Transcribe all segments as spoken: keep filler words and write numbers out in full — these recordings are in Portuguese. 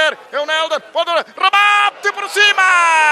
bater, é o Nelder, pode rebate por cima!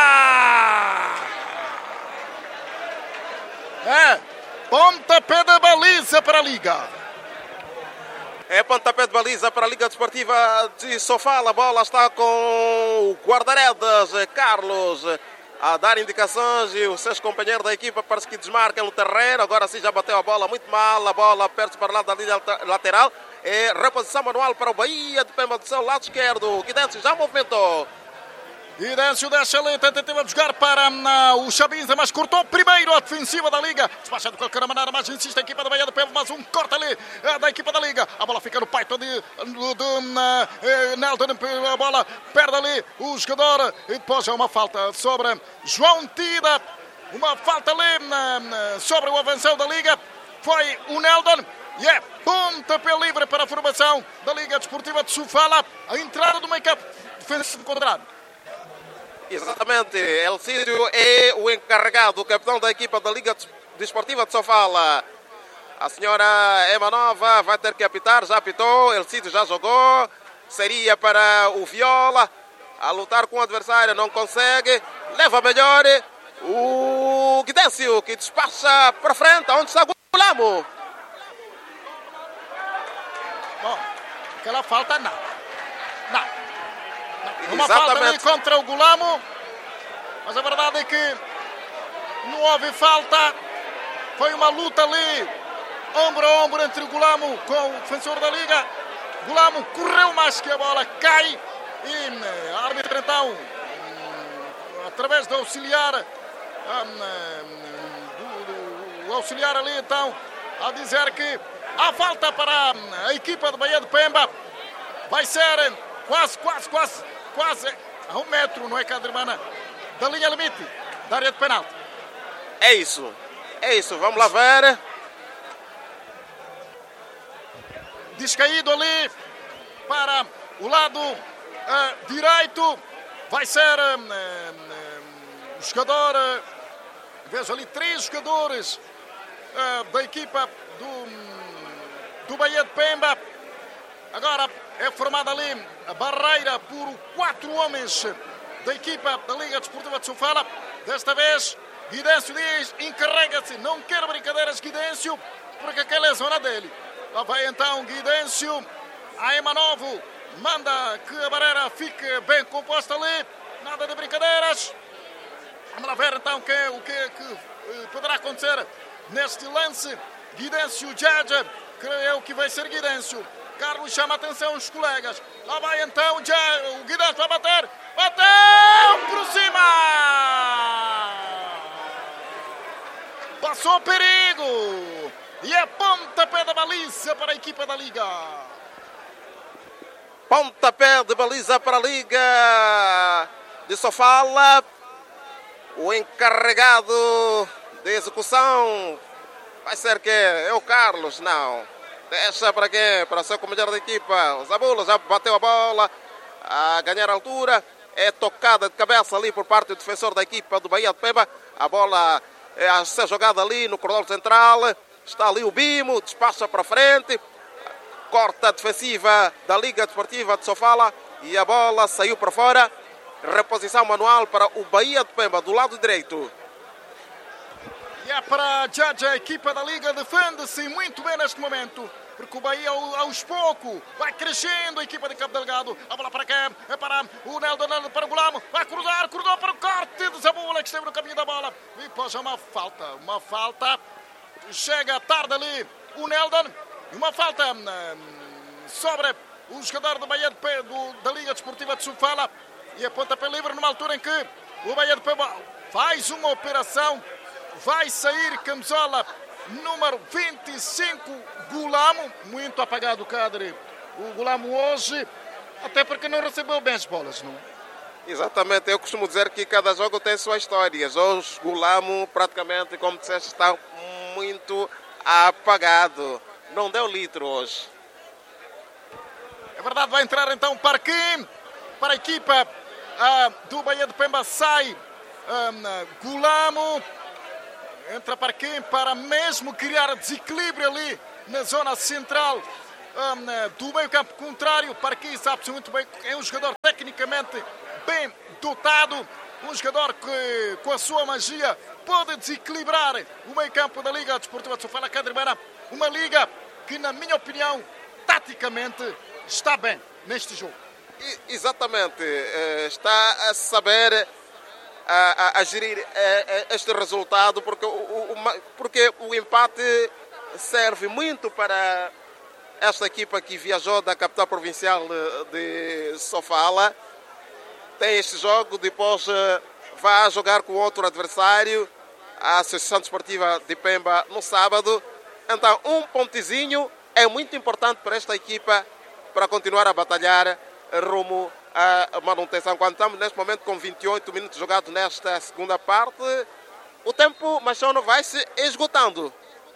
É, pontapé de baliza para a Liga. É pontapé de baliza para a Liga Desportiva de Sofala. A bola está com o guarda-redes Carlos a dar indicações e os seus companheiros da equipa parece que desmarcam no terreno. Agora sim já bateu a bola muito mal. A bola perde para o lado da linha lateral. É reposição manual para o Bahia de Pemba do seu lado esquerdo. Guidêncio já movimentou. Guidêncio deixa ali, tentativa de jogar para uh, o Chabinza, mas cortou primeiro a defensiva da Liga. Despacha de qualquer maneira, mas insiste a equipa da Bahia de Pemba, mas um corta ali uh, da equipa da Liga. A bola fica no peito de, de, de uh, Nelton, a bola perde ali o jogador e depois é uma falta sobre João Tida. Uma falta ali uh, sobre o avançado da Liga. Foi o Nelton. E é pontapé livre para a formação da Liga Desportiva de Sofala. A entrada do meio-campo defensivo contrário. Exatamente, Elcídio é o encarregado, o capitão da equipa da Liga Desportiva de Sofala. A senhora Ema Nova vai ter que apitar, já apitou, Elcídio já jogou. Seria para o Viola, a lutar com o adversário, não consegue. Leva melhor o Guidêncio, que despacha para frente, onde está o Gulamo. Bom, aquela falta não, não. Uma Exatamente. falta ali contra o Gulamo, mas a verdade é que não houve falta. Foi uma luta ali, ombro a ombro entre o Gulamo com o defensor da Liga. Gulamo correu mais que a bola, cai e a árbitra então, através do auxiliar, do, do auxiliar ali então, a dizer que há falta para a equipa de Bahia de Pemba. Vai ser quase, quase, quase, quase a um metro, não é, Cadrimana, da linha limite, da área de penalti. É isso, é isso, vamos lá ver. Descaído ali para o lado uh, direito. Vai ser uh, uh, o jogador, uh, vejo ali três jogadores uh, da equipa do, do Bahia de Pemba. Agora é formada ali a barreira por quatro homens da equipa da Liga Desportiva de Sofala. Desta vez, Guidêncio diz, encarrega-se, não quer brincadeiras, Guidêncio, porque aquela é a zona dele. Lá vai então Guidêncio, a Emanovo manda que a barreira fique bem composta ali, nada de brincadeiras. Vamos lá ver então que, o que, que poderá acontecer neste lance. Guidêncio Jaja, creio que vai ser Guidêncio. Carlos chama a atenção os colegas. Lá vai então já, o Guidêncio vai bater. Bateu por cima! Passou perigo! E é pontapé da baliza para a equipa da Liga. Pontapé de baliza para a Liga de Sofala. O encarregado de execução vai ser que é o Carlos, não. Deixa para quem? Para o seu companheiro de equipa. O Zabula já bateu a bola a ganhar altura. É tocada de cabeça ali por parte do defensor da equipa do Bahia de Pemba. A bola é a ser jogada ali no corredor central. Está ali o Bimo, despacha para frente. Corta a defensiva da Liga Desportiva de Sofala. E a bola saiu para fora. Reposição manual para o Bahia de Pemba do lado direito. E é para Jaja, a equipa da Liga defende-se muito bem neste momento, porque o Bahia aos poucos vai crescendo, a equipa de Cabo Delgado. A bola para quem? É para o Neldo, Neldo para o Gulamo, vai cruzar, cruzou para o corte de Zabula, que esteve no caminho da bola. E depois é uma falta, uma falta, chega tarde ali o Neldon, uma falta hum, sobre o jogador do Bahia de Pemba, do, da Liga Desportiva de Sofala, e a pontapé livre numa altura em que o Bahia de Pemba faz uma operação. Vai sair camisola número vinte e cinco, Gulamo, muito apagado o cadre, o Gulamo hoje, até porque não recebeu bem as bolas, não é? Exatamente, eu costumo dizer que cada jogo tem suas histórias. Hoje Gulamo praticamente, como disseste, está muito apagado, não deu litro hoje. É verdade, vai entrar então para quem? Para a equipa uh, do Bahia de Pemba sai um, Gulamo. Entra para quem? Para mesmo criar desequilíbrio ali na zona central um, do meio campo contrário. Para quem sabe-se muito bem, é um jogador técnico. tecnicamente bem dotado, um jogador que com a sua magia pode desequilibrar o meio campo da Liga Desportiva de Sofala Cadribana, uma liga que, na minha opinião, taticamente está bem neste jogo. Exatamente, está a saber a, a, a gerir este resultado, porque o, o, porque o empate serve muito para esta equipa que viajou da capital provincial de Sofala. Tem este jogo, depois vai jogar com outro adversário, a Associação Desportiva de Pemba, no sábado. Então, um pontezinho é muito importante para esta equipa para continuar a batalhar rumo à manutenção. Quando estamos neste momento com vinte e oito minutos jogados nesta segunda parte, o tempo, Machado, vai se esgotando.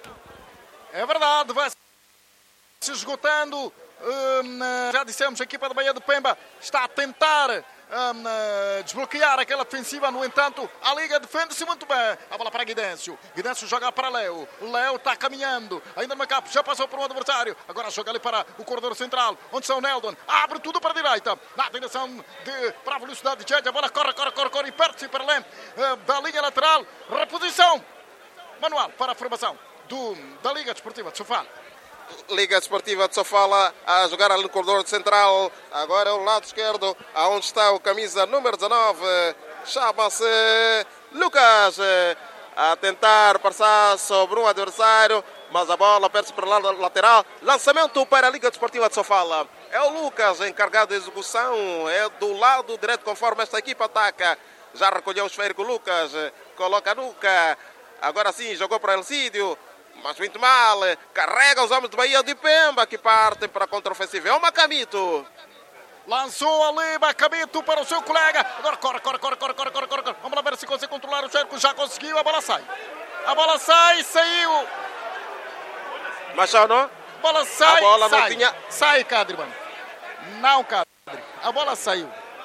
É verdade, vai se esgotando. Hum, já dissemos, a equipa da Baía de Pemba está a tentar hum, desbloquear aquela defensiva. No entanto, a Liga defende-se muito bem. A bola para Guidêncio. Guidêncio joga para Léo. Léo está caminhando. Ainda no meio campo, já passou por um adversário. Agora joga ali para o corredor central, onde está o Neldon. Abre tudo para a direita. Na direção de, para a velocidade de Jedja. A bola corre, corre, corre, corre e perde-se para além uh, da linha lateral. Reposição manual para a formação do, da Liga Desportiva de Sofala. Liga Desportiva de Sofala a jogar ali no corredor central. Agora é o lado esquerdo, aonde está o camisa número dezanove. Chama-se Lucas, a tentar passar sobre um adversário, mas a bola perde-se para o lado lateral. Lançamento para a Liga Desportiva de Sofala. É o Lucas encarregado de execução, é do lado direito conforme esta equipa ataca. Já recolheu o esférico Lucas, coloca a nuca. Agora sim, jogou para Elcídio, mas muito mal, carrega os homens de Baía de Pemba que partem para a contra-ofensiva. É o Macamito. Lançou ali Macamito para o seu colega. Agora corre, corre, corre, corre, corre, corre, corre. Vamos lá ver se consegue controlar o cerco. Já conseguiu, a bola sai. A bola sai, saiu. Machado, não? A bola sai, a bola sai. Não tinha... Sai, Cadriban. Não, Cadri. A bola saiu.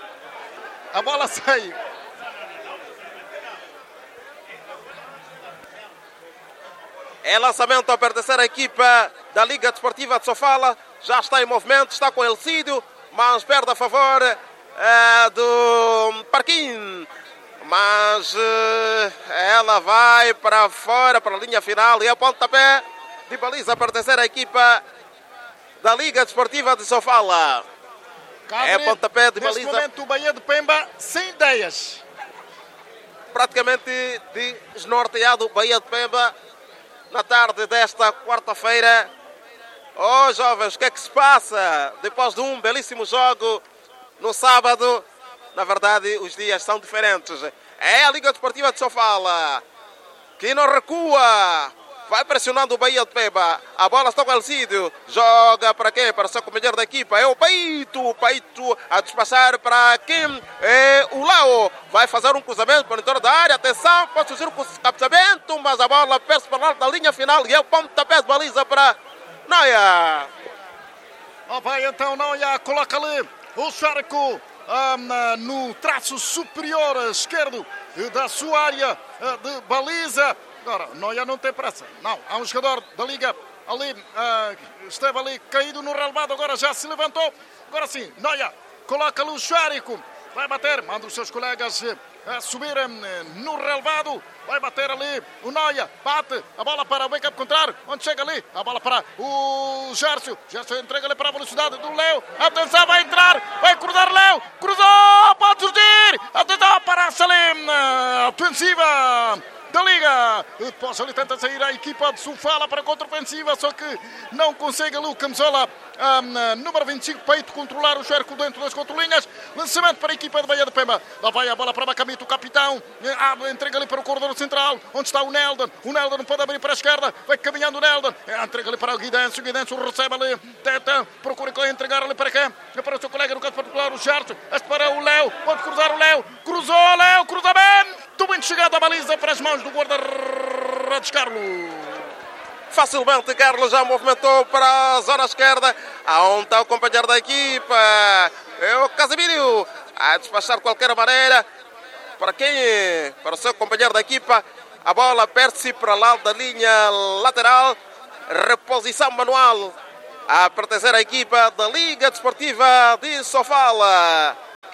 A bola saiu. É lançamento a pertencer à equipa da Liga Desportiva de Sofala. Já está em movimento, está com Elcídio, mas perde a favor é, do Parquim. Mas é, ela vai para fora, para a linha final, e a pontapé de baliza a pertencer à equipa da Liga Desportiva de Sofala. Cadre, é pontapé de neste baliza. Neste momento o Baía de Pemba sem ideias. Praticamente desnorteado Baía de Pemba. Na tarde desta quarta-feira. Oh, jovens, o que é que se passa? Depois de um belíssimo jogo no sábado, na verdade, os dias são diferentes. É a Liga Desportiva de Sofala que não recua. Vai pressionando o Baía de Pemba. A bola está com o Elcídio. Joga para quem? Para o seu companheiro da equipa. É o Paito. O Paito a despachar para quem? É o Lao. Vai fazer um cruzamento para o entorno da área. Atenção, pode surgir um cabeceamento, mas a bola perde para lá da linha final. E é o pontapé de baliza para Noia. Oh, vai então Noia. Coloca ali o Charco um, no traço superior esquerdo da sua área de baliza. Agora, Noia não tem pressa. Não, há um jogador da Liga ali, uh, esteve ali caído no relevado, agora já se levantou. Agora sim, Noia coloca-lhe o Xérico. Vai bater, manda os seus colegas uh, subir um, no relevado. Vai bater ali o Noia, bate a bola para o meio campo contrário. Onde chega ali, a bola para o Gércio. Gércio entrega ali para a velocidade do Léo. Atenção, vai entrar, vai cruzar Léo. Cruzou, pode surgir. Atenção, para a Salim, uh, ofensiva da Liga. Depois ali tenta sair a equipa de Sofala para a contra-ofensiva, só que não consegue ali o camisola um, número vinte e cinco, Peito, controlar o cerco dentro das controlinhas. Lançamento para a equipa de Baía de Pemba. Lá vai a bola para Macamito, o capitão. Ah, entrega ali para o corredor central, onde está o Neldon. O Neldon pode abrir para a esquerda. Vai caminhando o Neldon. Entrega ali para o Guidêncio. O Guidêncio recebe ali. Tenta, procura entregar ali para quem? É para o seu colega, no caso particular, o Charles. Este para o Léo. Pode cruzar o Léo. Cruzou o Léo. Cruzamento. Muito chegado a baliza para as mãos do guarda-redes Carlos. Facilmente Carlos já movimentou para a zona esquerda, aonde está o companheiro da equipa, é o Casimiro, a despachar de qualquer maneira. Para quem? Para o seu companheiro da equipa. A bola perde-se para lá da linha lateral. Reposição manual a pertencer à equipa da Liga Desportiva de Sofala,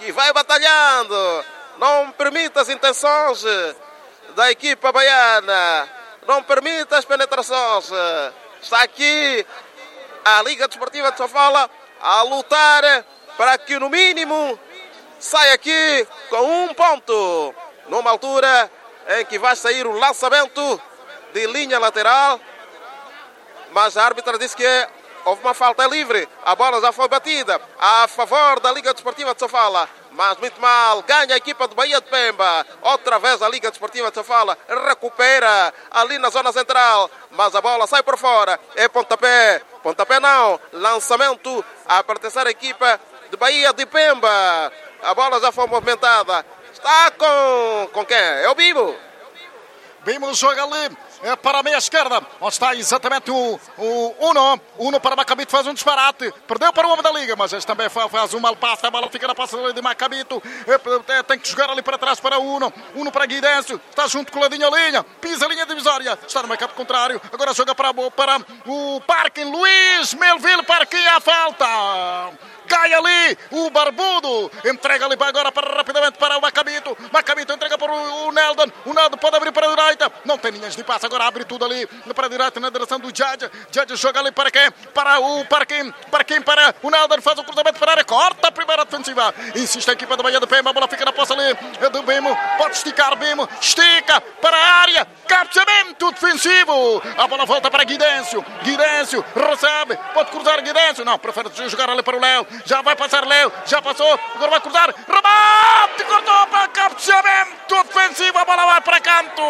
que vai batalhando. Não permite as intenções da equipa baiana. Não permite as penetrações. Está aqui a Liga Desportiva de Sofala a lutar para que no mínimo saia aqui com um ponto. Numa altura em que vai sair o lançamento de linha lateral. Mas a árbitra disse que houve uma falta livre. A bola já foi batida a favor da Liga Desportiva de Sofala. Mas muito mal. Ganha a equipa do Bahia de Pemba. Outra vez a Liga Desportiva de Sofala recupera ali na zona central. Mas a bola sai por fora. É pontapé. Pontapé não. Lançamento a pertencer à equipa de Bahia de Pemba. A bola já foi movimentada. Está com... com quem? É o Bimo. Bimo joga ali é para a meia esquerda, onde está exatamente o, o Uno. Uno para Macabito, faz um disparate. Perdeu para o homem da Liga, mas este também faz um mal passe. A bola fica na posse de Macabito. É, tem que jogar ali para trás para o Uno. Uno para Guidêncio. Está junto, coladinho a linha. Pisa a linha divisória. Está no mercado contrário. Agora joga para, para o Parque. Luís Melville Parque à falta. Cai ali o Barbudo. Entrega ali agora para, rapidamente para o Macabito. Macabito entrega para o, o Neldon. O Neldon pode abrir para a direita. Não tem linhas de passe. Agora abre tudo ali para a direita na direção do Judge. Judge joga ali para quem? Para o Parquim. Parquim para o Neldon. Faz o cruzamento para a área. Corta a primeira defensiva. Insiste a equipa do Bahia de Pemba. A bola fica na posse ali do Bimo. Pode esticar Bimo. Estica para a área. Captamento defensivo. A bola volta para Guidêncio. Guidêncio recebe. Pode cruzar Guidêncio. Não, prefere jogar ali para o Léo. Já vai passar Léo. Já passou. Agora vai cruzar. Remate. Cortou para captamento defensivo. A bola vai para canto.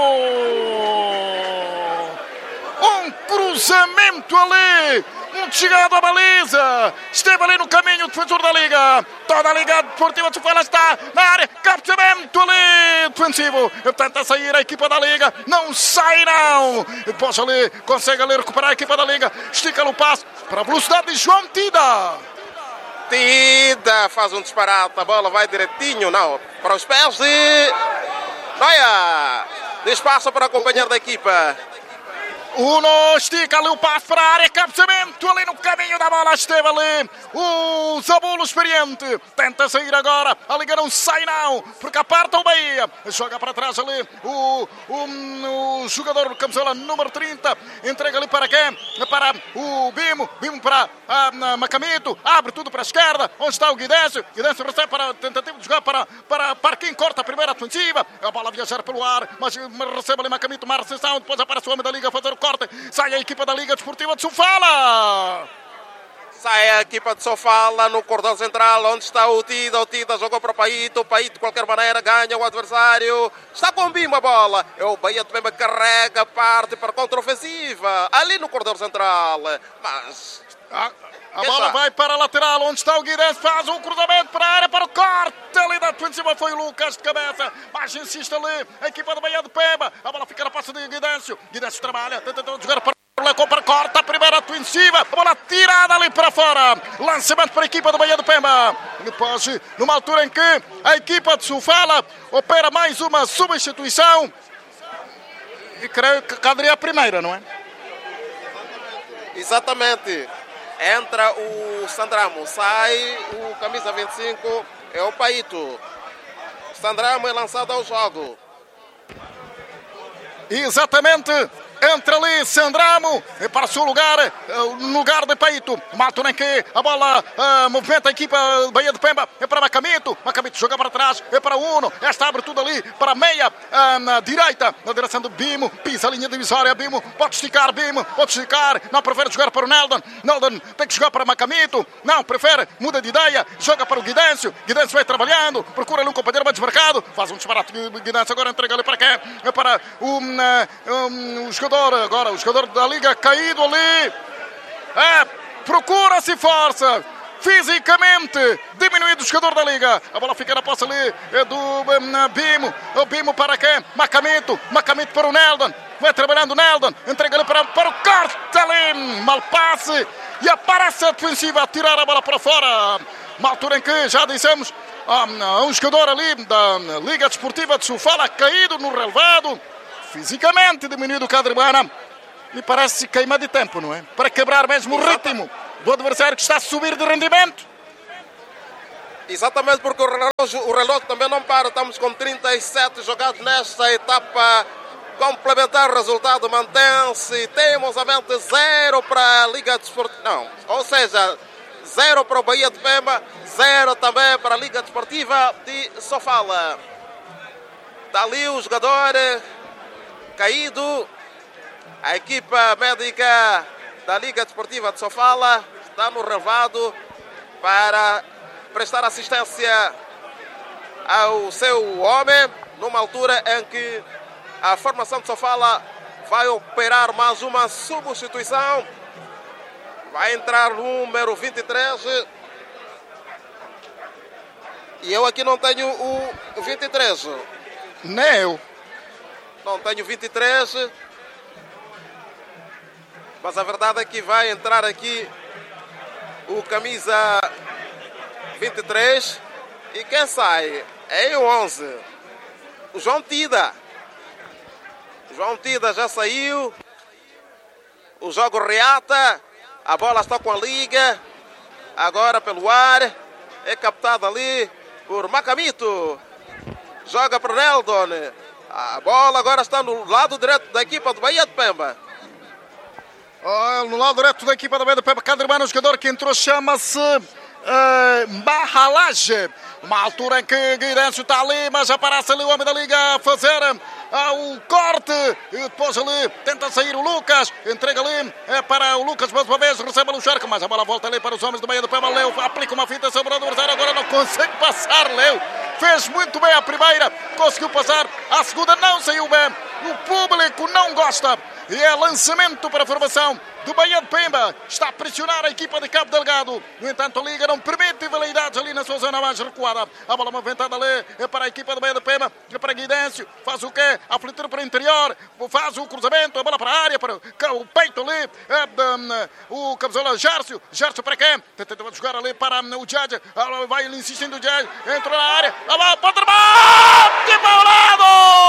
Um cruzamento ali. Um chegado à baliza. Esteve ali no caminho o defensor da Liga. Toda a Liga Desportiva de Sofala está na área. Captamento ali defensivo. Tenta sair a equipa da Liga. Não sai não. Depois ali consegue ali recuperar a equipa da Liga. Estica o passo para a velocidade de João Tida. Tida faz um disparate. A bola vai direitinho. Não. Para os pés de... Noia. Espaço para acompanhar da equipa. Uno estica ali o passo para a área, cabeceamento ali no caminho da bola, esteve ali o Zabulo experiente, tenta sair agora, a Liga não sai não, porque aparta o Bahia, joga para trás ali o, o, o jogador do camisola número trinta, entrega ali para quem? Para o Bimo, Bimo para a Macamito, abre tudo para a esquerda, onde está o Guidêncio, Guidêncio recebe para a tentativa de jogar para, para Parquim, corta a primeira defensiva, a bola a viajar pelo ar, mas recebe ali Macamito, uma recepção, depois aparece o homem da Liga a fazer o corte, sai a equipa da Liga Desportiva de Sofala. Sai a equipa de Sofala no cordão central, onde está o Tida. O Tida jogou para o Paito. O Paito, de qualquer maneira, ganha o adversário. Está com o Bimo a bola. É o Bahia de Pemba, carrega, parte para a contra-ofensiva. Ali no cordão central. Mas... A, a bola vai para a lateral, onde está o Guidêncio. Faz um cruzamento para a área, para o corte. Ali da defensiva foi o Lucas de cabeça. Mas insiste ali a equipa do Bahia de Pemba. A bola fica na posse de Guidêncio. Guidêncio trabalha, tenta jogar para... Para corta a primeira ofensiva, a bola tirada ali para fora, lançamento para a equipa do Bahia de Pemba. Depois, numa altura em que a equipa de Sofala opera mais uma substituição, e creio que caderia a primeira, não é? Exatamente. Entra o Sandramo, sai o camisa vinte e cinco, é o Paito. Sandramo é lançado ao jogo. Exatamente. Entra ali Sandramo para o seu lugar, no lugar de Paito. Uma altura em que a bola uh, movimenta a equipa Bahia de Pemba. É para Macamito. Macamito joga para trás. É para o Uno. Esta abre tudo ali para a meia uh, na direita. Na direção do Bimo. Pisa a linha divisória. Bimo pode esticar. Bimo pode esticar. Não prefere jogar para o Neldon. Neldon tem que jogar para Macamito. Não, prefere. Muda de ideia. Joga para o Guidêncio. Guidêncio vai trabalhando. Procura ali um companheiro mais desmarcado. Faz um disparate. Guidêncio agora entrega ali para quem? É para o, um, um, o jogador. Agora o jogador da Liga caído ali. É, procura-se força. Fisicamente diminuído o jogador da Liga. A bola fica na posse ali é do um, Bimo. O Bimo para quem? Macamito. Macamito para o Neldon. Vai trabalhando o Neldon. Entrega ali para, para o corte ali. Mal passe. E aparece a defensiva a tirar a bola para fora. Uma altura em que já dissemos um, um jogador ali da Liga Desportiva de Sofala caído no relevado. Fisicamente diminuído o Cadrebana. Me parece queima de tempo, não é? Para quebrar mesmo o ritmo do adversário que está a subir de rendimento. Exatamente, porque o relógio, o relógio também não para. Estamos com trinta e sete jogados nesta etapa complementar. O resultado mantém-se. Teimosamente zero para a Liga Desportiva. Não, ou seja, zero para o Bahia de Pemba, zero também para a Liga Desportiva de Sofala. Está ali o jogador caído. A equipa médica da Liga Desportiva de Sofala está no relvado para prestar assistência ao seu homem, numa altura em que a formação de Sofala vai operar mais uma substituição. Vai entrar o número vinte e três. E eu aqui não tenho o vinte e três. Nem eu. Não tenho vinte e três. Mas a verdade é que vai entrar aqui o camisa vinte e três. E quem sai é o onze. O João Tida. O João Tida já saiu. O jogo reata. A bola está com a Liga. Agora pelo ar. É captada ali por Macamito. Joga para o Neldon. A bola agora está no lado direito da equipa do Bahia de Pemba. Oh, no lado direito da equipa do Bahia de Pemba, Cadrimano, o jogador que entrou chama-se uh, Mahalage. Uma altura em que Guidêncio está ali, mas aparece ali o homem da Liga a fazer uh, o corte. E depois ali tenta sair o Lucas. Entrega ali é para o Lucas, mais uma vez recebe o Charco, mas a bola volta ali para os homens do Bahia de Pemba. Leu aplica uma fita sobre o adversário, agora não consegue passar. Leu fez muito bem a primeira, conseguiu passar. A segunda não saiu bem. O público não gosta. E é lançamento para a formação do Bahia de Pemba. Está a pressionar a equipa de Cabo Delgado. No entanto, a Liga não permite validades ali na sua zona mais recuada. A bola movimentada ali é para a equipa do Bahia de Pemba. É para Guidêncio. Faz o quê? A flutura para o interior. Faz o cruzamento. A bola para a área. Para o peito ali. É de, o cabezola Járcio. Járcio para quem? Tenta jogar ali para o Judge. Vai insistindo o Judge. Entra na área. A bola para o remate. Paulado!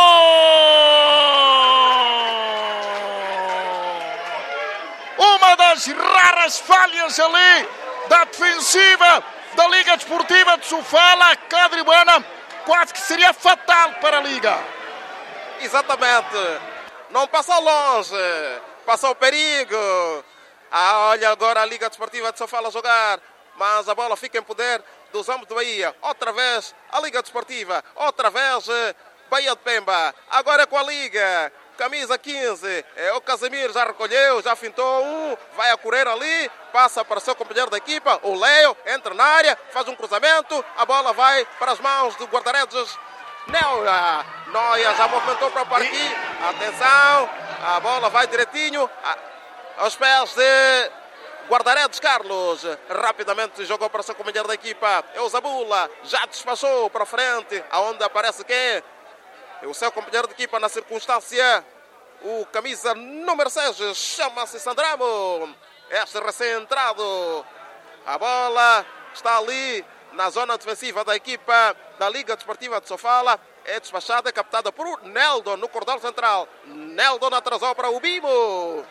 Uma das raras falhas ali da defensiva da Liga Desportiva de Sofala, Cadrimana, quase que seria fatal para a Liga. Exatamente. Não passou longe. Passou o perigo. Ah, olha agora a Liga Desportiva de Sofala a jogar. Mas a bola fica em poder dos homens do Bahia. Outra vez a Liga Desportiva. Outra vez Bahia de Pemba. Agora com a Liga. Camisa quinze, é, o Casemiro já recolheu, já fintou um, vai a correr ali, passa para o seu companheiro da equipa, o Leo, entra na área, faz um cruzamento, a bola vai para as mãos do guarda-redes Noia. Noia já movimentou para o parquinho, atenção, a bola vai direitinho a, aos pés de guarda-redes Carlos, rapidamente jogou para o seu companheiro da equipa, é o Zabula, já despachou para frente, aonde aparece quem? O seu companheiro de equipa na circunstância, o camisa número seis, chama-se Sandramo. Este recém-entrado. A bola está ali na zona defensiva da equipa da Liga Desportiva de Sofala. É despachada, é captada por Neldon no corredor central. Neldon atrasou para o Bimo.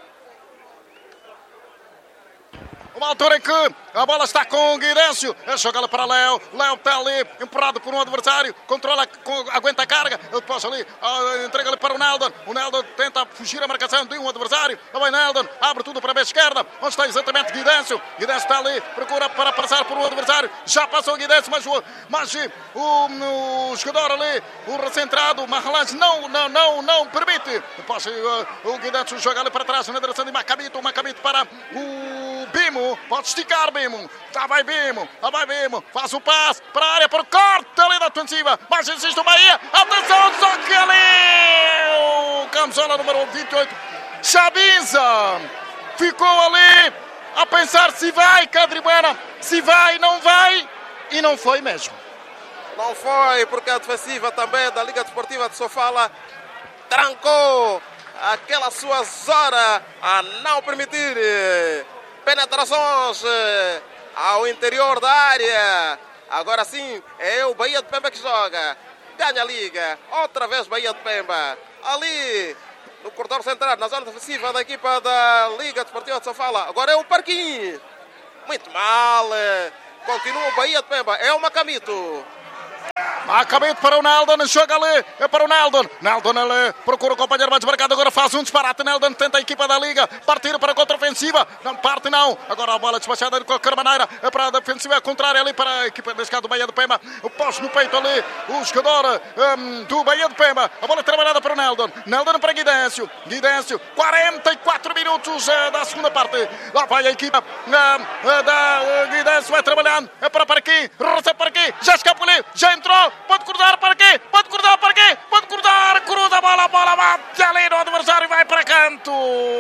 Uma altura em que a bola está com o Guidêncio. É jogada para Léo. Léo está ali, empurrado por um adversário. Controla, aguenta a carga. Depois ali, entrega ali para o Neldon. O Neldon tenta fugir a marcação de um adversário. Vai Neldon, abre tudo para a esquerda. Onde está exatamente Guidêncio. Guidêncio está ali, procura para passar por um adversário. Já passou o Guidêncio, mas, o, mas o, o jogador ali, o recentrado, Mahalage, não, não, não, não permite. Depois o, o Guidêncio joga ali para trás na direção de Macamito. O Macamito para o Bimo. Pode esticar Bimo, já vai Bimo, já vai Bimo, faz o passe para a área, para o corte ali da defensiva, mas insiste o Bahia, atenção, só que ali o camisola número vinte e oito, Chabiza, ficou ali a pensar se vai, Cadrimana, se vai, não vai, e não foi mesmo. Não foi, porque a defensiva também da Liga Desportiva de Sofala trancou aquela sua zona a não permitir penetrações ao interior da área. Agora sim, é o Bahia de Pemba que joga. Ganha a Liga. Outra vez Bahia de Pemba. Ali, no corredor central, na zona defensiva da equipa da Liga Desportiva de Sofala. Agora é o Parquinho. Muito mal. Continua o Bahia de Pemba. É o Macamito. Macamito para o Neldon, joga ali, é para o Neldon. Neldon ali, procura o companheiro mais marcado, agora faz um disparate. Neldon tenta a equipa da Liga, partir para a contra-ofensiva. Não parte não, agora a bola despachada de qualquer maneira. É para a defensiva contrária ali para a equipa deste do Bahia de Pemba. O posto no peito ali, o jogador um, do Bahia de Pemba. A bola é trabalhada para o Neldon. Neldon para Guidêncio. Guidêncio, quarenta e quatro minutos uh, da segunda parte. Lá vai a equipa uh, uh, da uh, Guidêncio, vai trabalhando. É para para aqui, recebe para aqui, já escapa ali, já entrou. Pode cruzar para quê? Pode cruzar para quê? Pode cruzar, cruza a bola, a bola bate ali no adversário e vai para canto.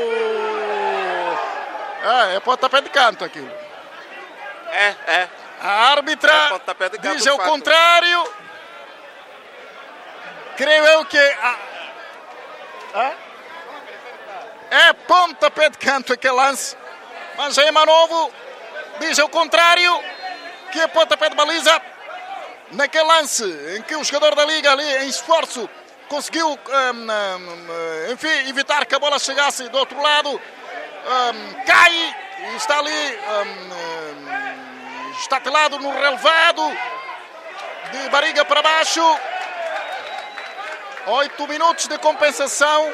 É, é pontapé de canto aquilo. É, é. A árbitra é diz ao contrário. Creio eu que... A... É? é pontapé de canto aquele lance. Mas a Emanovo diz ao contrário que é pontapé de baliza. Naquele lance em que o jogador da Liga ali em esforço conseguiu um, um, enfim, evitar que a bola chegasse do outro lado, um, cai e está ali um, estatelado no relevado de barriga para baixo. Oito minutos de compensação.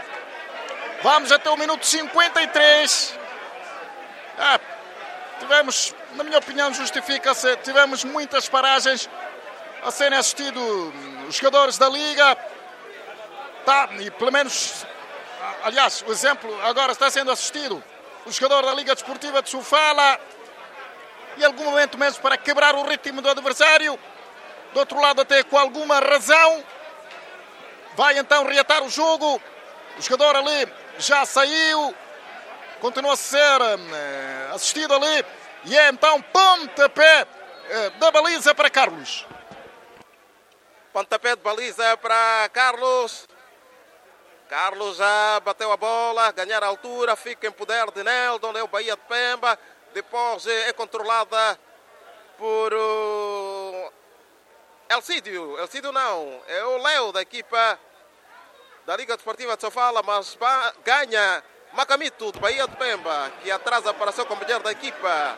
Vamos até o minuto cinquenta e três. Ah, tivemos, na minha opinião, justifica-se, tivemos muitas paragens a serem assistido os jogadores da Liga. Tá, e pelo menos, aliás, o exemplo agora está sendo assistido o jogador da Liga Desportiva de Sofala. E em algum momento mesmo para quebrar o ritmo do adversário. Do outro lado até com alguma razão. Vai então reatar o jogo. O jogador ali já saiu. Continua a ser eh, assistido ali. E é então pontapé eh, da baliza para Carlos. Pontapé de baliza para Carlos. Carlos já bateu a bola, ganhar a altura, fica em poder de Neldon, é o Bahia de Pemba. Depois é controlada por uh, Elcídio. Elcídio não, é o Léo da equipa da Liga Desportiva de Sofala, mas ganha Macamito de Bahia de Pemba, que atrasa para seu companheiro da equipa.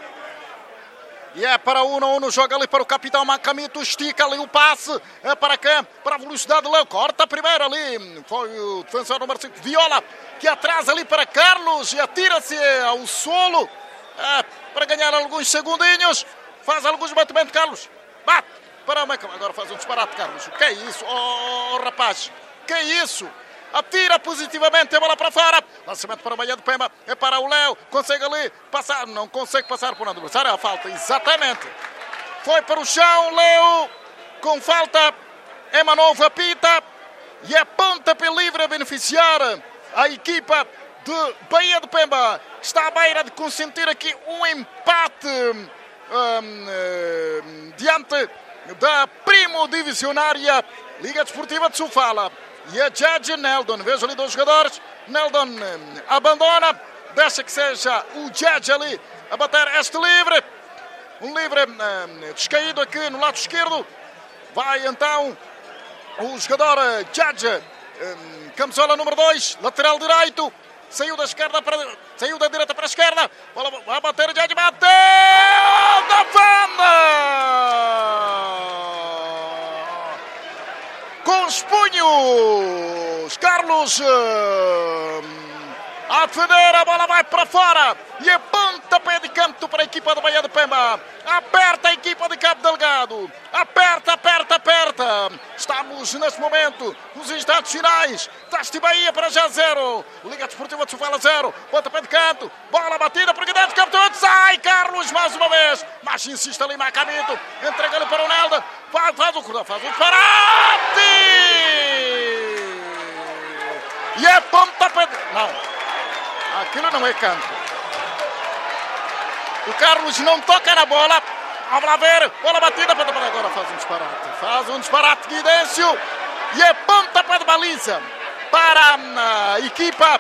E é para um a um, joga ali para o capitão Macamito, estica ali o passe, é para quem? Para a velocidade, Léo, corta primeiro ali, foi o defensor número cinco, Viola, que atrasa ali para Carlos e atira-se ao solo, é, para ganhar alguns segundinhos, faz alguns batimentos, Carlos, bate, para o Macamito, agora faz um disparate, Carlos, o que é isso, oh, oh rapaz, que é isso? Atira positivamente a bola para fora. Lançamento para o Bahia de Pemba. É para o Léo. Consegue ali passar. Não consegue passar por um adversário. A falta, exatamente. Foi para o chão. Léo com falta. Emanovo apita. E é pontapé livre a beneficiar a equipa de Bahia de Pemba. Está à beira de consentir aqui um empate um, um, diante da primo divisionária Liga Desportiva de Sofala. E a judge Neldon, vejo ali dois jogadores, Neldon um, abandona, deixa que seja o judge ali a bater este livre, um livre um, descaído aqui no lado esquerdo, vai então o jogador uh, judge, um, camisola número dois, lateral direito, saiu da esquerda para, saiu da direita para a esquerda, vai bater o judge, bateu, defende! Com os punhos, Carlos uh, a defender, a bola vai para fora e é pontapé de canto para a equipa do Bahia de Pemba. Aperta a equipa de Cabo Delgado, aperta, aperta, aperta. Estamos neste momento nos instantes finais. Teste Bahia para já zero, Liga Desportiva de Sofala zero, pontapé de canto, bola batida por Guedes, capitão, sai Carlos mais uma vez, mas insiste ali Macamito, entrega ali para o Nelda, faz, faz o corredor, faz o disparate e é pontapé de... não, aquilo não é canto. O Carlos não toca na bola. Vamos lá ver. Bola batida. Agora faz um disparate. Faz um disparate, Guidêncio. E é pontapé de baliza para a equipa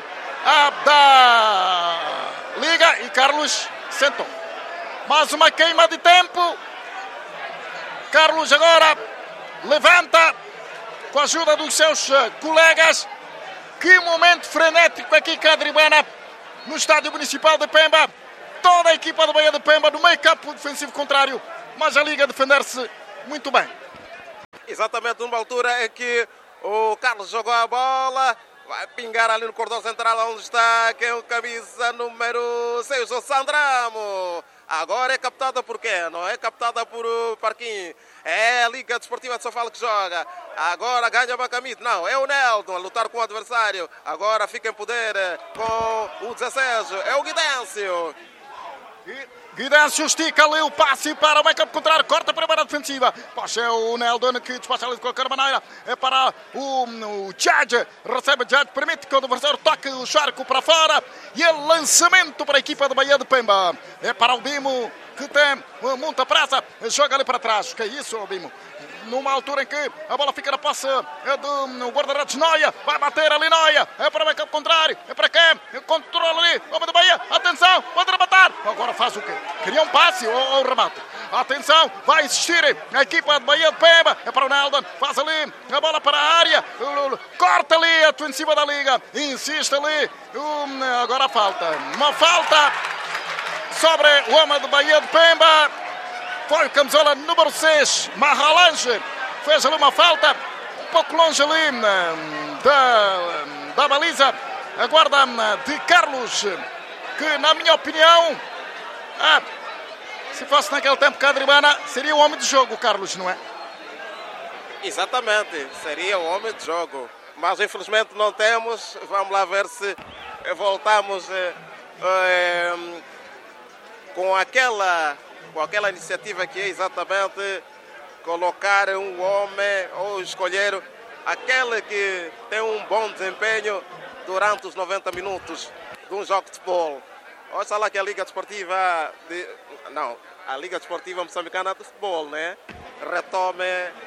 da Liga. E Carlos sentou. Mais uma queima de tempo. Carlos agora levanta com a ajuda dos seus colegas. Que momento frenético aqui, Cadribana, no Estádio Municipal de Pemba. toda a equipa do Bahia de Pemba no meio campo defensivo contrário, mas a Liga a defender-se muito bem. Exatamente numa altura em que o Carlos jogou a bola, vai pingar ali no corredor central onde está quem é o camisa número seis, o Sandramo. Agora é captada por quem? Não é captada por o Parquinho. É a Liga Desportiva de Sofala que joga. Agora ganha Bacamito. Não, é o Neldon a lutar com o adversário. Agora fica em poder com o dezesseis. É o Guidêncio. Guidêncio estica ali o passe para o meio campo contrário, corta a primeira defensiva. Passa é o Neldon que despacha ali de qualquer maneira. É para o, o Judge, recebe o Judge, permite que o adversário toque o charco para fora. E é lançamento para a equipa do Bahia de Pemba. É para o Bimo que tem muita pressa, joga ali para trás. Que é isso, o Bimo? Numa altura em que a bola fica na posse do guarda-redes Noia, vai bater ali Noia, é para o meio campo contrário, é para quem? Controla ali, homem do Bahia, atenção, pode rematar, agora faz o quê? Queria um passe ou, ou remate? Atenção, vai insistir a equipa de Bahia de Pemba, é para o Neldon, faz ali a bola para a área, corta ali a defensiva da Liga, insiste ali, agora falta, uma falta sobre o homem de Bahia de Pemba. Foi o camisola número seis, Mahalange, fez ali uma falta, um pouco longe ali da, da baliza, a guarda de Carlos, que na minha opinião, ah, se fosse naquele tempo Cadribana, seria o homem de jogo, Carlos, não é? Exatamente, seria o homem de jogo, mas infelizmente não temos. Vamos lá ver se voltamos eh, eh, com aquela... com aquela iniciativa que é exatamente colocar um homem ou escolher aquele que tem um bom desempenho durante os noventa minutos de um jogo de futebol. Olha lá que a Liga Desportiva, de, não, a Liga Desportiva Moçambicana de Futebol, né, retome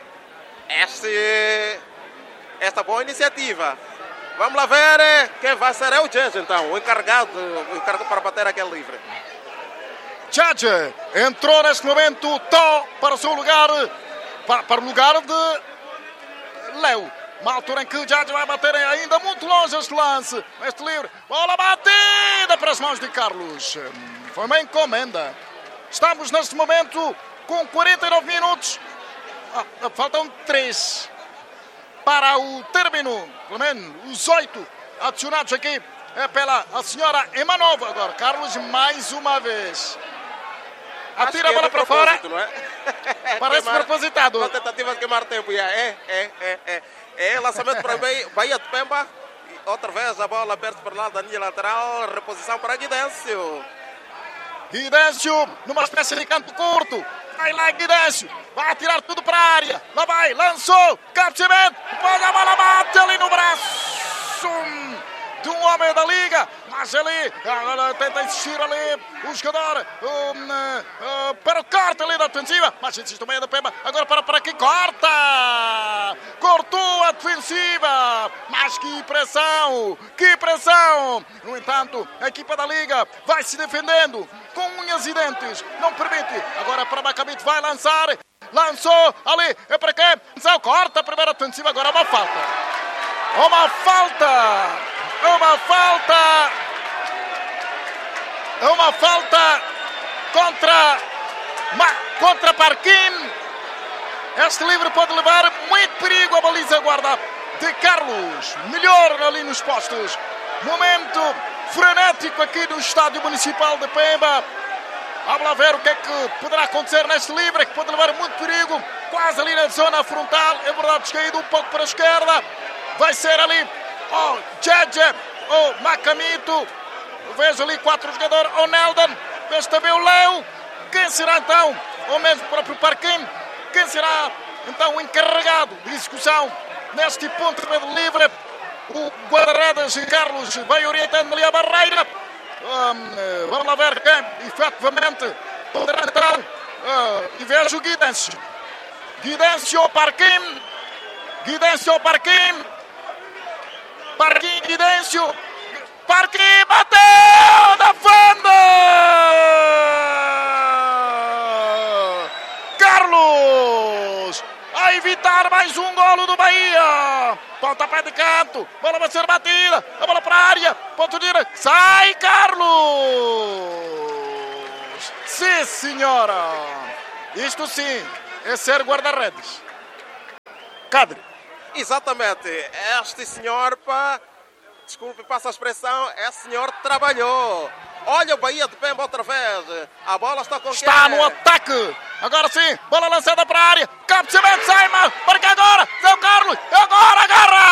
este, esta boa iniciativa. Vamos lá ver quem vai ser. É o Judge, então, o encarregado, o encarregado para bater aquele livre. Judge entrou neste momento Tó para o seu lugar, para, para o lugar de Léo. Uma altura em que o Judge vai bater ainda muito longe este lance, este livre. Bola batida para as mãos de Carlos. Foi uma encomenda. Estamos neste momento com quarenta e nove minutos. Ah, faltam três para o término, pelo menos os oito adicionados aqui é pela a senhora Emanova. Agora, Carlos mais uma vez. Atira a bola é para fora. Não é? Parece queimar, propositado. Uma tentativa de queimar tempo. Yeah. É, é, é, é. É lançamento para Bahia de Pemba. Outra vez a bola aberta para lá da linha lateral. Reposição para Guidêncio. Guidêncio numa espécie de canto curto. Vai lá Guidêncio. Vai atirar tudo para a área. Lá vai. Lançou. Cabeceamento. Depois a bola bate ali no braço de um homem da Liga, mas ali agora tenta insistir ali o jogador um, uh, para o corte ali da defensiva, mas insiste o meio da Pemba, agora para, para aqui, corta, cortou a defensiva, mas que pressão, que pressão, no entanto a equipa da Liga vai se defendendo com unhas e dentes, não permite, agora para Bacamito, vai lançar, lançou ali, é para quem? Corta a primeira defensiva, agora uma falta, uma falta. Uma falta, uma falta contra, contra Parquim. Este livre pode levar muito perigo à baliza guarda de Carlos. Melhor ali nos postos. Momento frenético aqui no estádio municipal de Pemba. Vamos lá ver o que é que poderá acontecer neste livre, que pode levar muito perigo. Quase ali na zona frontal. É verdade, descaído um pouco para a esquerda. Vai ser ali o Judge, o Macamito, vejo ali quatro jogadores, o Neldon, vejo também o Léo, quem será então, ou mesmo o próprio Parquim, quem será então o encarregado de execução neste ponto de livre, o guarda-redes Carlos vai orientando ali a barreira, um, vamos lá ver quem efetivamente poderá entrar, uh, e vejo o Guidêncio, Guidêncio Parquim, Guidêncio Parquim, Parquim, Guidêncio, Parquim, bateu, defende! Carlos, a evitar mais um golo do Bahia, pontapé de canto, bola vai ser batida, a bola para a área, ponto de direita, sai Carlos! Sim, senhora! Isto sim é ser guarda-redes. Cadre. Exatamente. Este senhor, pá, desculpe, passa a expressão, esse senhor trabalhou. Olha o Bahia de Pemba outra vez. A bola está com Está quem? no ataque. Agora sim, bola lançada para a área. Cabeceamento, sai, mas marca agora. São Carlos, agora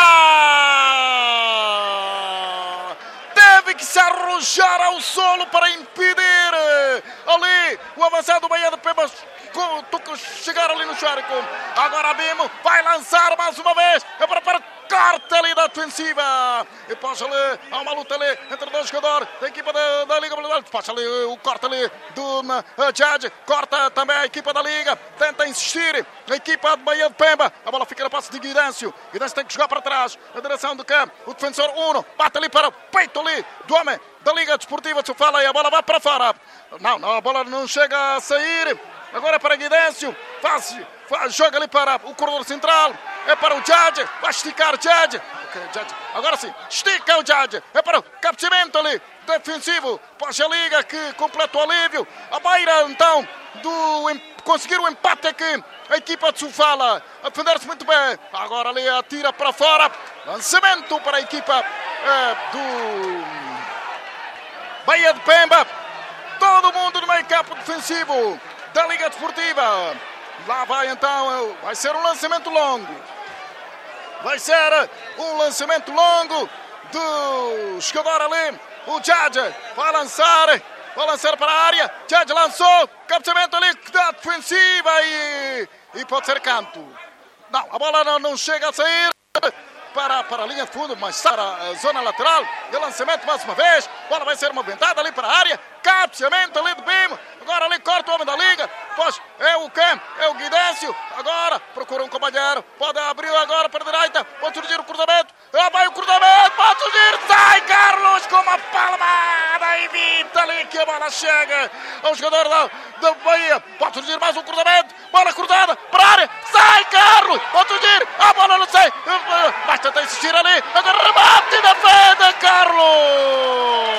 agarra. Teve que se arrojar ao solo para impedir ali o avançado do Bahia de Pemba chegar ali no charco. Agora Bimo vai lançar mais uma vez. É para, para corta ali da defensiva. E passa ali, há uma luta ali entre dois jogadores da equipa da, da Liga Brasileira. Passa ali o corte ali do uh, Judge. Corta também a equipa da Liga. Tenta insistir a equipa de Bahia de Pemba. A bola fica no passe de Guidâncio. Guidâncio tem que jogar para trás. A direção do campo. O defensor Uno bate ali para o peito ali do homem da Liga Desportiva de Sofala. E a bola vai para fora. Não, não, a bola não chega a sair. Agora para Guidâncio. Faz, faz, joga ali para o corredor central. É para o Judge. Vai esticar o Judge. Okay, Judge. Agora sim. Estica o Judge. É para o cabeceamento ali. Defensivo. Passa a Liga que completa o alívio. A beira então do conseguir o empate aqui. A equipa de Sofala a defender-se muito bem. Agora ali atira para fora. Lançamento para a equipa é, do Bahia de Pemba. Todo mundo no meio campo defensivo da Liga Desportiva. Lá vai então, vai ser um lançamento longo. Vai ser um lançamento longo do jogador ali, o Judge. Vai lançar, vai lançar para a área. Judge lançou, cabeceamento ali da defensiva e, e pode ser canto. Não, a bola não, não chega a sair para, para a linha de fundo, mas para a zona lateral. E lançamento mais uma vez. A bola vai ser movimentada ali para a área. Cabeceamento ali de Bimo. Agora ali corta o homem da Liga. Pois é o Cam, é o Guidâncio. Agora procura um companheiro. Pode abrir agora para a direita. Pode surgir o cruzamento. Lá vai o cruzamento. Pode surgir. Sai Carlos com uma palmada. Evita ali que a bola chega ao jogador da, da Bahia. Pode surgir mais um cruzamento. Bola cruzada para a área. Sai Carlos. Pode surgir. A bola não sai. Mas tenta insistir ali. Agora rebate e defende Carlos.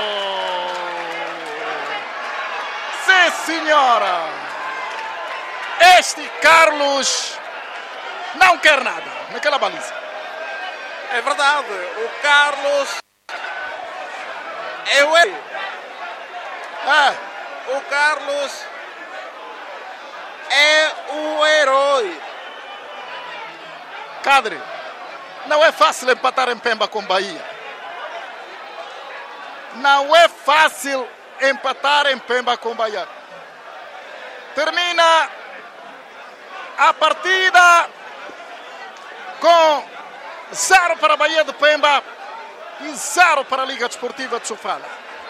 Sim, senhora! Este Carlos não quer nada naquela baliza. É verdade, o Carlos é o herói. É. O Carlos é o herói. Cadre, não é fácil empatar em Pemba com Bahia. Não é fácil empatar em Pemba com Bahia. Termina a partida com zero para a Bahia de Pemba e zero para a Liga Desportiva de Sofala.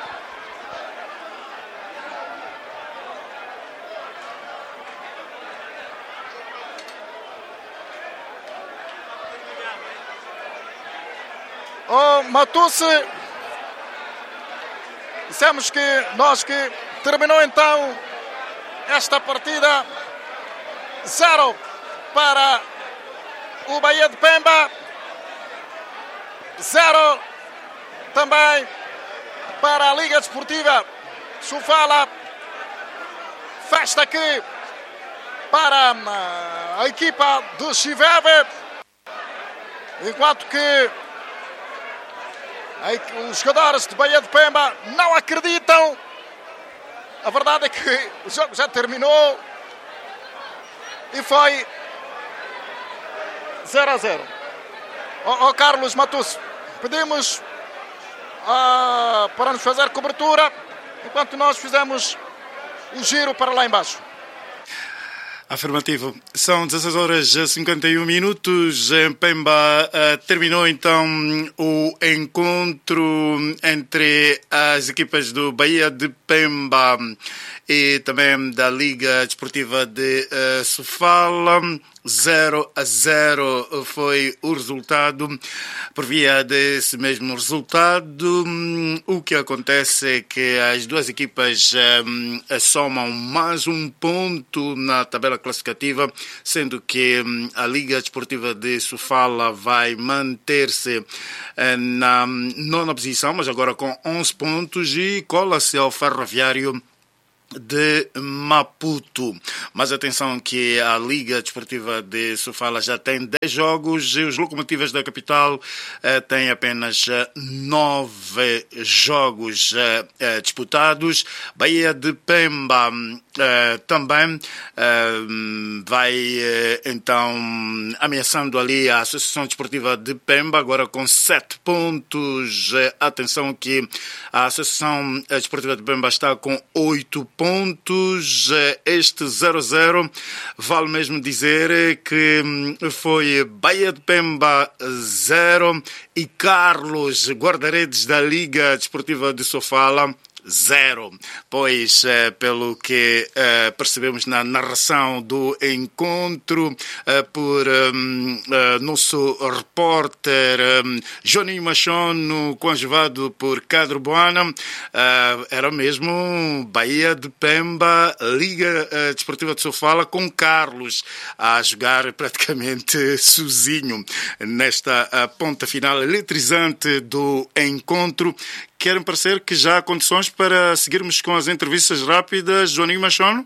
Oh, Matusse, dissemos que nós que terminou então esta partida zero para o Bahia de Pemba, zero também para a Liga Desportiva Sofala. Festa aqui para a equipa do Chiveve, enquanto que os jogadores de Bahia de Pemba não acreditam. A verdade é que o jogo já terminou e foi zero a zero. Ó oh, Carlos Matusse, pedimos uh, para nos fazer cobertura enquanto nós fizemos o giro para lá embaixo. Afirmativo. São dezasseis horas e cinquenta e um minutos. Em Pemba uh, terminou então o encontro entre as equipas do Bahia de Pemba e também da Liga Desportiva de uh, Sofala. zero a zero foi o resultado. Por via desse mesmo resultado, o que acontece é que as duas equipas um, somam mais um ponto na tabela classificativa, sendo que um, a Liga Desportiva de Sofala vai manter-se uh, na nona posição, mas agora com onze pontos, e cola-se ao Ferroviário de Maputo. Mas atenção que a Liga Desportiva de Sofala já tem dez jogos e os Locomotivas da capital eh, têm apenas eh, nove jogos eh, eh, disputados. Bahia de Pemba eh, também eh, vai eh, então ameaçando ali a Associação Desportiva de Pemba, agora com sete pontos. Eh, atenção que a Associação Desportiva de Pemba está com oito pontos. Este zero a zero vale mesmo dizer que foi Bahia de Pemba zero e Carlos, guarda-redes da Liga Desportiva de Sofala, zero, pois eh, pelo que eh, percebemos na narração do encontro eh, por um, eh, nosso repórter um, Joninho Machono, conjugado por Cadro Boana, eh, era mesmo Bahia de Pemba, Liga eh, Desportiva de Sofala, com Carlos a jogar praticamente sozinho nesta uh, ponta final eletrizante do encontro. Querem parecer que já há condições para seguirmos com as entrevistas rápidas, Joninho Machono?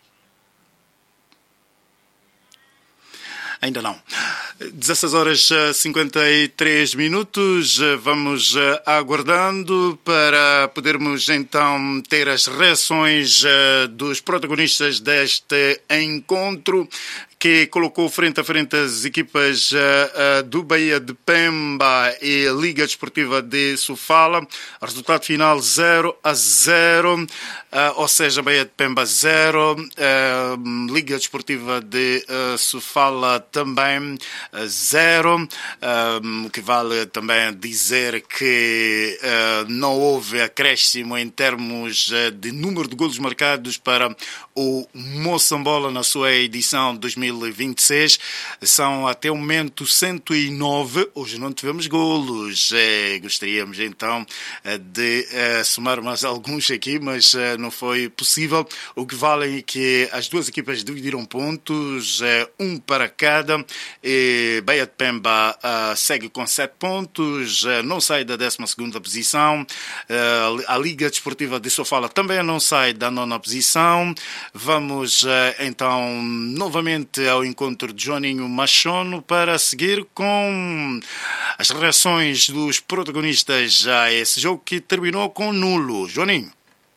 Ainda não. dezesseis horas e cinquenta e três minutos. Vamos aguardando para podermos então ter as reações dos protagonistas deste encontro, que colocou frente a frente as equipas uh, uh, do Bahia de Pemba e Liga Desportiva de Sofala. Resultado final zero a zero, uh, ou seja, Bahia de Pemba zero, uh, Liga Desportiva de uh, Sofala também uh, zero, o uh, que vale também dizer que uh, não houve acréscimo em termos uh, de número de golos marcados para o Moçambola na sua edição dois mil e vinte e seis. São até o momento cento e nove. Hoje não tivemos golos. É, gostaríamos então de é, somar mais alguns aqui, mas é, não foi possível. O que vale é que as duas equipas dividiram pontos, é, um para cada. E Bahia de Pemba é, segue com sete pontos, é, não sai da décima segunda posição. É, a Liga Desportiva de Sofala também não sai da nona posição. Vamos então novamente ao encontro de Joninho Machono para seguir com as reações dos protagonistas a esse jogo que terminou com nulo. Joninho.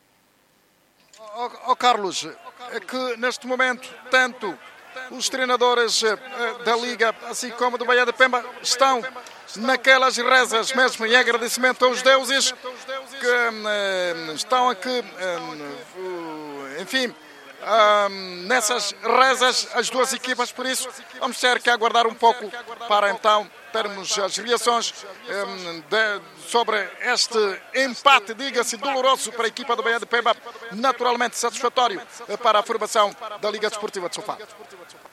Oh, oh, Carlos, é que neste momento tanto os treinadores da Liga, assim como do Bahia de Pemba, estão naquelas rezas mesmo em agradecimento aos deuses que uh, estão aqui, uh, enfim, Um, nessas rezas as duas equipas, por isso vamos ter que aguardar um pouco para então termos as reações um, de, sobre este empate, diga-se, doloroso para a equipa do Bahia de Pemba, naturalmente satisfatório para a formação da Liga Desportiva de Sofala.